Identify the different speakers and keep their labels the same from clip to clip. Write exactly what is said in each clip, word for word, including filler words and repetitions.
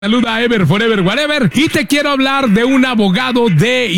Speaker 1: Saluda Ever Forever Whatever y te quiero hablar de un abogado de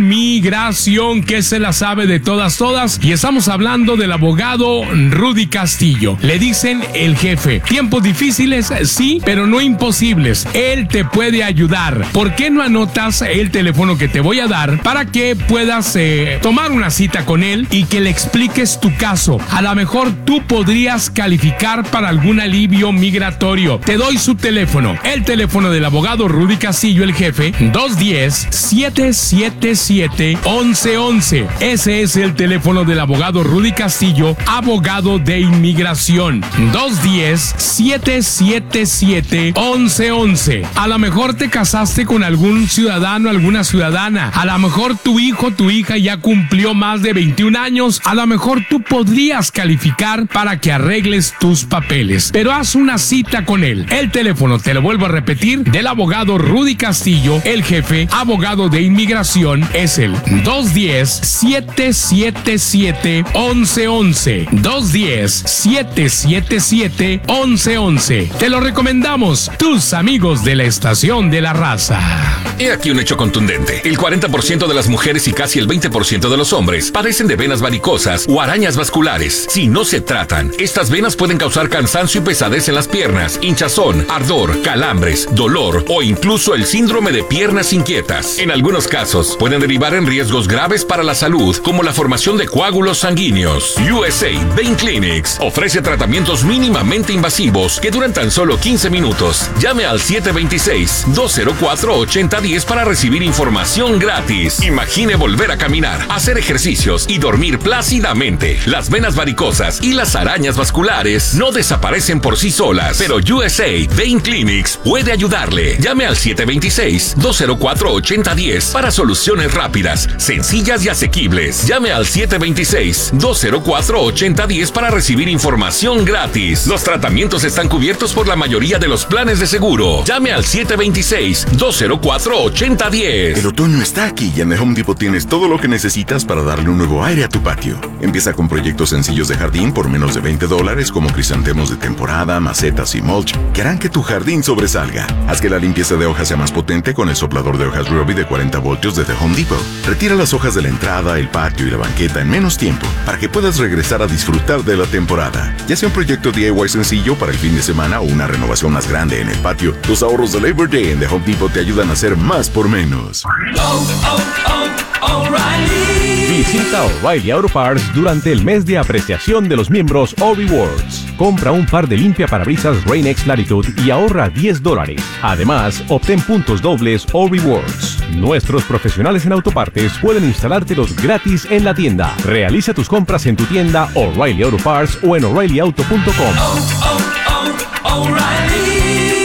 Speaker 1: inmigración que se la sabe de todas todas y estamos hablando del abogado Rudy Castillo. Le dicen el jefe. Tiempos difíciles, sí, pero no imposibles. Él te puede ayudar. ¿Por qué no anotas el teléfono que te voy a dar para que puedas eh, tomar una cita con él y que le expliques tu caso? A lo mejor tú podrías calificar para algún alivio migratorio. Te doy su teléfono. El teléfono del abogado Rudy Castillo, el jefe, dos uno cero, siete siete siete, once once. Ese es el teléfono del abogado Rudy Castillo, abogado de inmigración. dos uno cero, siete siete siete, once once. A lo mejor te casaste con algún ciudadano, alguna ciudadana. A lo mejor tu hijo, tu hija ya cumplió más de veintiún años. A lo mejor tú podrías calificar para que arregles tus papeles. Pero haz una cita con él. El teléfono, te lo vuelvo a repetir, del abogado Rudy Castillo, el jefe, abogado de inmigración, es el dos uno cero, siete siete siete, once once. dos uno cero, siete siete siete, once once. Te lo recomendamos, tus amigos de la Estación de la Raza.
Speaker 2: He aquí un hecho contundente. El cuarenta por ciento de las mujeres y casi el veinte por ciento de los hombres padecen de venas varicosas o arañas vasculares. Si no se tratan, estas venas pueden causar cansancio y pesadez en las piernas, hinchazón, ardor, calambres, dolor o incluso el síndrome de piernas inquietas. En algunos casos, pueden derivar en riesgos graves para la salud, como la formación de coágulos sanguíneos. U S A Vein Clinics ofrece tratamientos mínimamente invasivos que duran tan solo quince minutos. Llame al siete dos seis, dos cero cuatro, ocho cero uno cero para recibir información gratis. Imagine volver a caminar, hacer ejercicios y dormir plácidamente. Las venas varicosas y las arañas vasculares no desaparecen por sí solas, pero U S A Vein Clinics puede ayudarle. Llame al siete dos seis, dos cero cuatro, ocho cero uno cero para soluciones rápidas, sencillas y asequibles. Llame al siete dos seis, dos cero cuatro, ocho cero uno cero para recibir información gratis. Los tratamientos están cubiertos por la mayoría de los planes de seguro. Llame al siete dos seis, dos cero cuatro, ocho cero uno cero.
Speaker 3: El otoño está aquí y en The Home Depot tienes todo lo que necesitas para darle un nuevo aire a tu patio. Empieza con proyectos sencillos de jardín por menos de veinte dólares, como crisantemos de temporada, macetas y mulch, que harán que tu jardín sobresalga. Haz que la limpieza de hojas sea más potente con el soplador de hojas Ryobi de cuarenta voltios de The Home Depot. Retira las hojas de la entrada, el patio y la banqueta en menos tiempo para que puedas regresar a disfrutar de la temporada. Ya sea un proyecto D I Y sencillo para el fin de semana o una renovación más grande en el patio, los ahorros de Labor Day en The Home Depot te ayudan a hacer más por menos.
Speaker 4: Oh, oh, oh, O'Reilly.
Speaker 5: Visita O'Reilly Auto Parts durante el mes de apreciación de los miembros O-Rewards. Compra un par de limpiaparabrisas Rain-X Latitude y ahorra diez dólares. Además, obtén puntos dobles O-Rewards. Nuestros profesionales en autopartes pueden instalártelos gratis en la tienda. Realiza tus compras en tu tienda O'Reilly Auto Parts o en O'Reilly Auto punto com.
Speaker 4: Oh, oh, oh, O'Reilly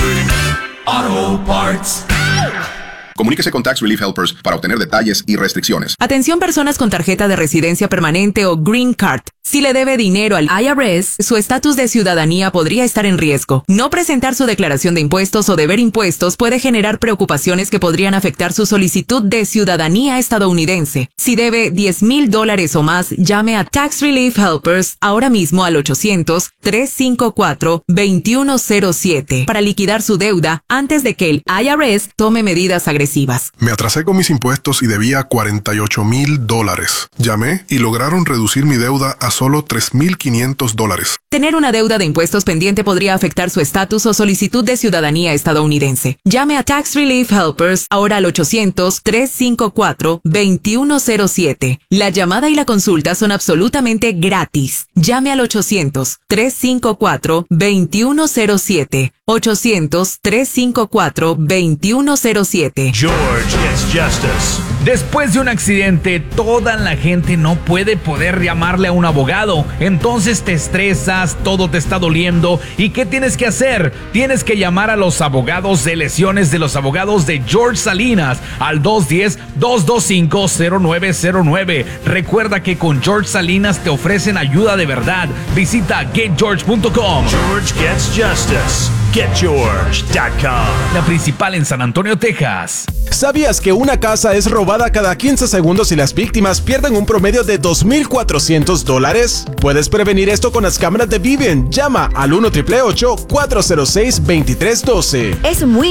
Speaker 4: Auto Parts.
Speaker 6: Comuníquese con Tax Relief Helpers para obtener detalles y restricciones.
Speaker 7: Atención personas con tarjeta de residencia permanente o Green Card. Si le debe dinero al I R S, su estatus de ciudadanía podría estar en riesgo. No presentar su declaración de impuestos o deber impuestos puede generar preocupaciones que podrían afectar su solicitud de ciudadanía estadounidense. Si debe diez mil dólares o más, llame a Tax Relief Helpers ahora mismo al ochocientos, tres cinco cuatro, dos uno cero siete para liquidar su deuda antes de que el I R S tome medidas agresivas.
Speaker 8: Me atrasé con mis impuestos y debía cuarenta y ocho mil dólares. Llamé y lograron reducir mi deuda a solo tres mil quinientos dólares.
Speaker 7: Tener una deuda de impuestos pendiente podría afectar su estatus o solicitud de ciudadanía estadounidense. Llame a Tax Relief Helpers ahora al ochocientos, tres cinco cuatro, dos uno cero siete. La llamada y la consulta son absolutamente gratis. Llame al ochocientos, tres cinco cuatro, dos uno cero siete. ochocientos, tres cinco cuatro, dos uno cero siete.
Speaker 9: George gets justice. Después de un accidente, toda la gente no puede poder llamarle a un abogado. Entonces te estresas, todo te está doliendo. ¿Y qué tienes que hacer? Tienes que llamar a los abogados de lesiones de los abogados de George Salinas al dos uno cero, dos dos cinco, cero nueve cero nueve. Recuerda que con George Salinas te ofrecen ayuda de verdad. Visita get george punto com.
Speaker 4: George gets justice.
Speaker 9: get yours punto com, la principal en San Antonio, Texas.
Speaker 10: ¿Sabías que una casa es robada cada quince segundos y las víctimas pierden un promedio de dos mil cuatrocientos dólares? Puedes prevenir esto con las cámaras de Vivint. Llama al uno, ocho ocho ocho, cuatro cero seis, dos tres uno dos.
Speaker 11: Es muy